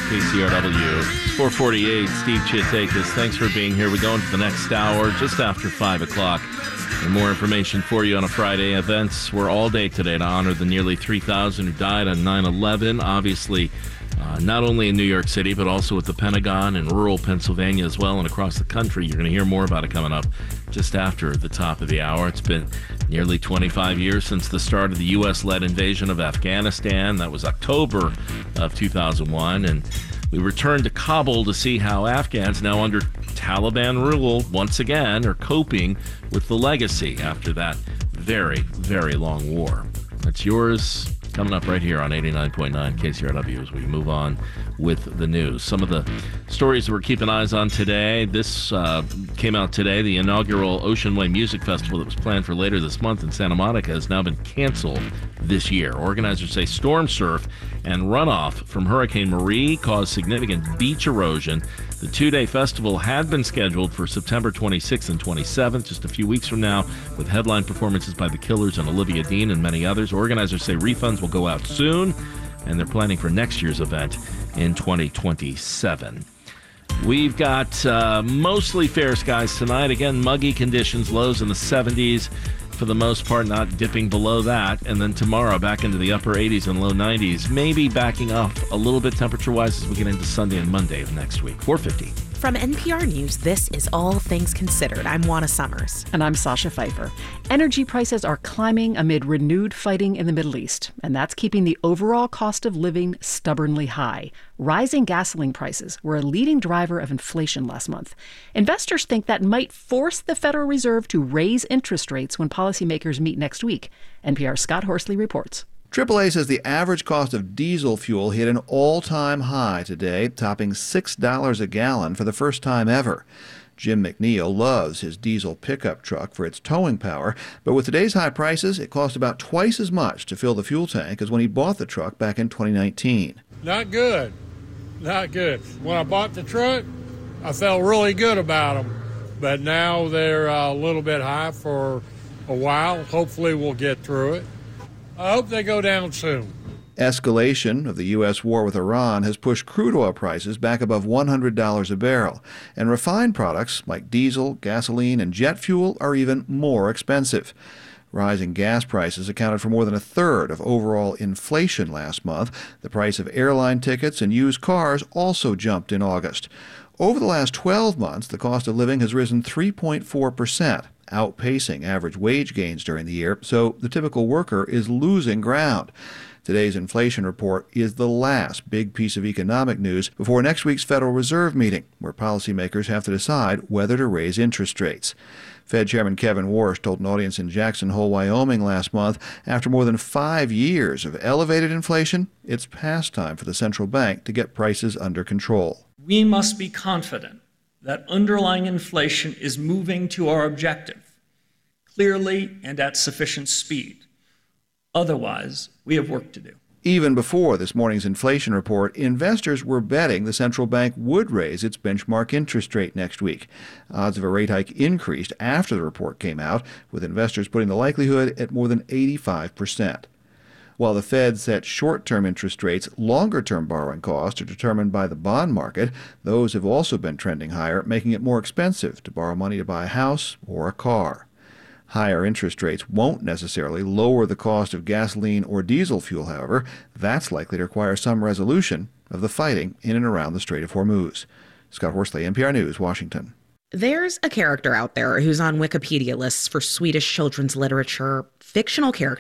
KCRW. It's 448. Steve Chiatakis. Thanks for being here. We go into the next hour just after 5 o'clock. And more information for you on a Friday. Events were all day today to honor the nearly 3,000 who died on 9/11. Obviously, not only in New York City, but also at the Pentagon and rural Pennsylvania as well, and across the country. You're going to hear more about it coming up just after the top of the hour. It's been nearly 25 years since the start of the U.S.-led invasion of Afghanistan. That was October of 2001, and we returned to Kabul to see how Afghans, now under Taliban rule, once again are coping with the legacy after that very, very long war. That's yours. Coming up right here on 89.9 KCRW as we move on with the news. Some of the stories that we're keeping eyes on today. This came out today. The inaugural Ocean Way Music Festival that was planned for later this month in Santa Monica has now been canceled this year. Organizers say storm surf and runoff from Hurricane Marie caused significant beach erosion. The two-day festival had been scheduled for September 26th and 27th, just a few weeks from now, with headline performances by The Killers and Olivia Dean and many others. Organizers say refunds will go out soon, and they're planning for next year's event in 2027. We've got mostly fair skies tonight. Again, muggy conditions, lows in the 70s. For the most part, not dipping below that. And then tomorrow, back into the upper 80s and low 90s. Maybe backing up a little bit temperature-wise as we get into Sunday and Monday of next week. 450. From NPR News, this is All Things Considered. I'm Juana Summers. And I'm Sasha Pfeiffer. Energy prices are climbing amid renewed fighting in the Middle East, and that's keeping the overall cost of living stubbornly high. Rising gasoline prices were a leading driver of inflation last month. Investors think that might force the Federal Reserve to raise interest rates when policymakers meet next week. NPR's Scott Horsley reports. AAA says the average cost of diesel fuel hit an all-time high today, topping $6 a gallon for the first time ever. Jim McNeil loves his diesel pickup truck for its towing power, but with today's high prices, it cost about twice as much to fill the fuel tank as when he bought the truck back in 2019. Not good. Not good. When I bought the truck, I felt really good about them, but now they're a little bit high for a while. Hopefully we'll get through it. I hope they go down soon. Escalation of the U.S. war with Iran has pushed crude oil prices back above $100 a barrel, and refined products like diesel, gasoline, and jet fuel are even more expensive. Rising gas prices accounted for more than a third of overall inflation last month. The price of airline tickets and used cars also jumped in August. Over the last 12 months, the cost of living has risen 3.4%. Outpacing average wage gains during the year, so the typical worker is losing ground. Today's inflation report is the last big piece of economic news before next week's Federal Reserve meeting, where policymakers have to decide whether to raise interest rates. Fed Chairman Kevin Warsh told an audience in Jackson Hole, Wyoming last month, after more than 5 years of elevated inflation, it's past time for the central bank to get prices under control. We must be confident that underlying inflation is moving to our objective, clearly and at sufficient speed. Otherwise, we have work to do. Even before this morning's inflation report, investors were betting the central bank would raise its benchmark interest rate next week. Odds of a rate hike increased after the report came out, with investors putting the likelihood at more than 85%. While the Fed set short-term interest rates, longer-term borrowing costs are determined by the bond market. Those have also been trending higher, making it more expensive to borrow money to buy a house or a car. Higher interest rates won't necessarily lower the cost of gasoline or diesel fuel, however. That's likely to require some resolution of the fighting in and around the Strait of Hormuz. Scott Horsley, NPR News, Washington. There's a character out there who's on Wikipedia lists for Swedish children's literature. Fictional character